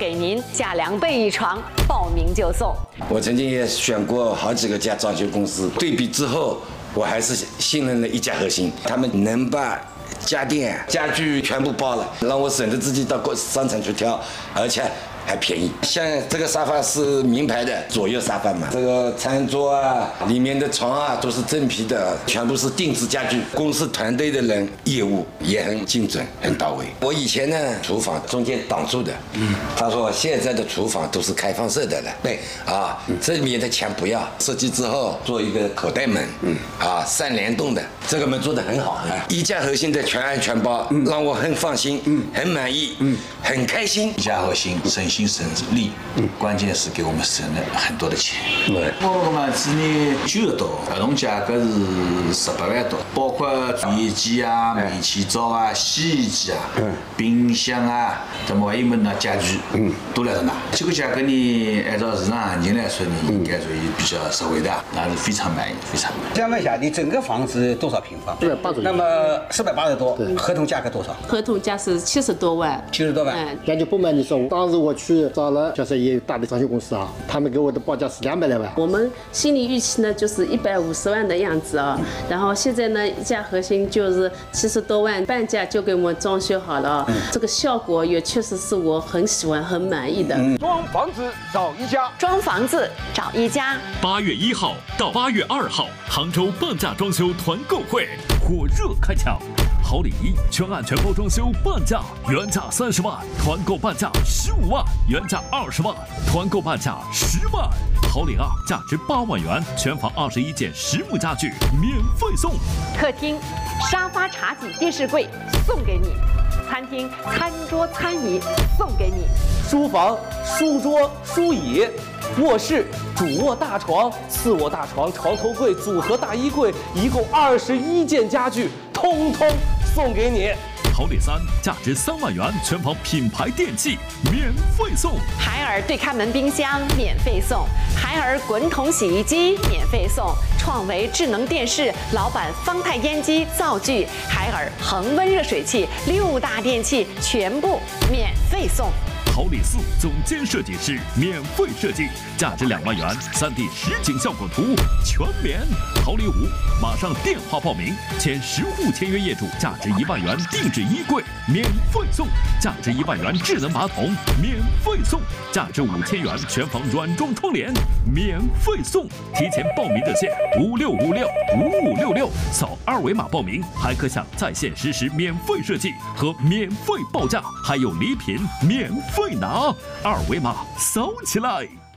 给您价2倍一床，报名就送。 我曾经也选过好几个家装修公司，对比之后，我还是信任了一家核心，他们能把家电、家具全部包了，让我省得自己到商场去挑，而且还便宜。像这个沙发是名牌的左右沙发嘛，这个餐桌啊，里面的床啊都是真皮的，全部是定制家具。公司团队的人业务也很精准，很到位。我以前呢，厨房中间挡住的，他说现在的厨房都是开放式的了，对啊，这里面的墙不要，设计之后做一个口袋门，3联动的，这个门做得很好，一家核心的全安全包，让我很放心，很满意，很开心。 一家核心省心省力，关键是给我们省了很多的钱。我嘛，今年90多，合同价格是18万多，包括电机啊、煤气灶啊、洗衣机啊、冰箱啊，怎么还有么那家具，都来着呢。这个价格呢，按照市场行情来说呢，应该属于比较实惠的，那是非常满意，非常满意。 想问一下，你整个房子多少平方 ？480。 那么480多，合同价格多少？ 合同价是70多万。 70多万。 那就不瞒你说，当时我去找了就是也有大的装修公司啊，他们给我的报价是200来万。 我们心理预期呢就是150万的样子啊，然后现在呢一家核心就是70多万，半价就给我们装修好了啊，这个效果也确实是我很喜欢、很满意的。 装房子找一家， 装房子找一家。 8月1号到8月2号，杭州半价装修团购会火热开抢。 好礼一，全案全包装修半价，原价30万，团购半价15万，原价20万，团购半价10万。好礼二，价值8万元，全房21件实木家具免费送。 客厅沙发、茶几、电视柜送给你；餐厅餐桌、餐椅送给你； 书房书桌、书椅。 卧室主卧大床、次卧大床、床头柜、组合大衣柜，一共21件家具，通通送给你。 好礼3，价值3万元，全房品牌电器免费送。 海尔对开门冰箱免费送，海尔滚筒洗衣机免费送，创维智能电视、老板方太烟机、灶具，海尔恒温热水器，6大电器全部免费送。 好礼4，总监设计师免费设计，价值2万元，3D 实景效果图全免。好礼5，马上电话报名，签10户签约业主，价值1万元定制衣柜免费送，价值1万元智能马桶免费送，价值5000元全房软装窗帘免费送。提前报名热线56565566，扫2维码报名，还可享在线实时免费设计和免费报价，还有礼品免费拿，2维码扫起来。